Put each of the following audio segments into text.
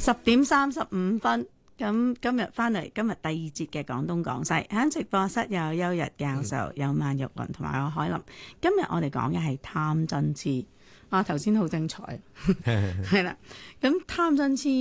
10:35。咁今日翻嚟，今日第二節嘅廣東廣西喺直播室有邱日教授、有萬玉雲同埋我海林。今日我哋講嘅係貪嗔痴。頭先好精彩，係啦。咁貪嗔痴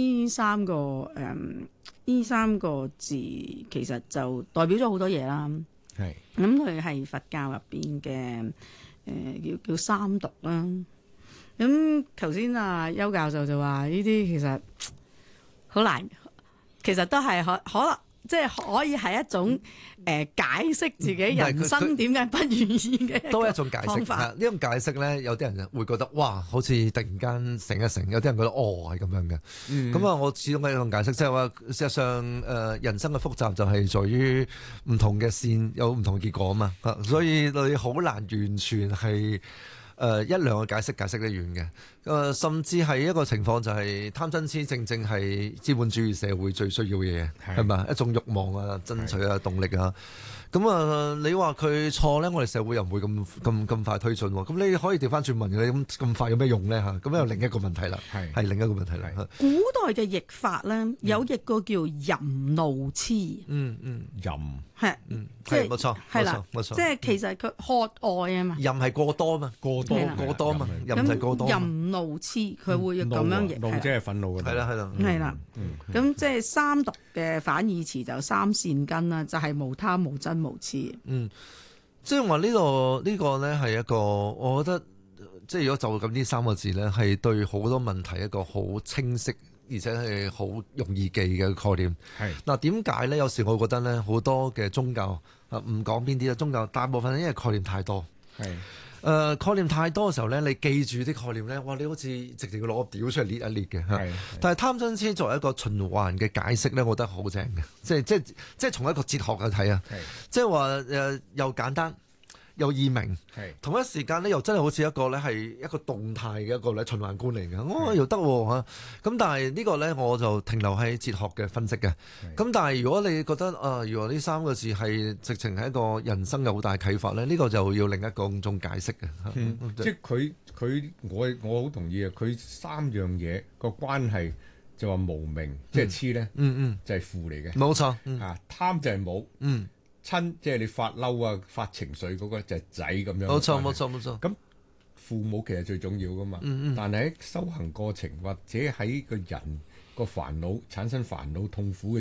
呢三個字其實就代表咗好多嘢啦。係咁，佢係佛教入邊嘅叫三毒啦。咁頭先邱教授就話呢啲其實好難。其實都係可能，即係可以係一種解釋自己人生點解不願意嘅都係一種解釋。呢種解釋咧，有啲人會覺得哇，好似突然間醒一醒；有啲人覺得係咁樣嘅。咁我始終係一種解釋，即係話事實上人生嘅複雜就係在於唔同嘅線有唔同嘅結果啊嘛。所以你好難完全係一兩個解釋得完嘅。甚至係一個情況就係貪嗔痴，正正係資本主義社會最需要嘅嘢，係咪？一種慾望啊、爭取啊、動力啊。咁你話佢錯咧，我哋社會又唔會咁快推進喎。咁你可以調翻轉問你咁快有咩用咧？咁又另一個問題啦，係另一個問題啦。 古代嘅譯法咧，有譯過叫淫怒痴。淫係即係冇錯， 係啦，冇錯。即係其實佢渴愛啊嘛。 淫係過多嘛，過多嘛，淫就係過多。 淫怒痴佢會咁樣譯， 怒即係憤怒嘅。 係啦。咁即係三毒嘅反義詞就三善根啦，就係無貪無嗔無痴。 即係話呢個咧係一個，我覺得即係如果就咁呢三個字咧，係對好多問題一個好清晰而且係好容易記嘅概念。嗱，點解咧？有時我覺得咧，好多嘅宗教唔講邊啲啦，宗教大部分因為概念太多。概念太多嘅時候咧，你記住啲概念咧，哇！你好似直接要攞個表出嚟列一列嘅。但係貪嗔痴作為一個循環嘅解釋咧，我覺得好正嘅。即係從一個哲學去睇啊，即係話又簡單又易明，同一時間咧又真係好似一個咧係一個動態嘅一個咧循環觀嚟嘅。又得喎。咁但係呢個咧我就停留喺哲學嘅分析嘅。咁但係如果你覺得原來呢三個字係直情係一個人生有好大啟發咧，呢個就要另一個種解釋嘅。 即係我好同意啊！佢三樣嘢個關係就話無明，即係痴咧，就係父嚟嘅。 冇錯。 貪就係母。親即係你發嬲啊、發情緒嗰個就係仔咁樣。 冇錯。 咁父母其實最重要噶嘛。但係喺修行過程或者喺個人個煩惱產生煩惱痛苦嘅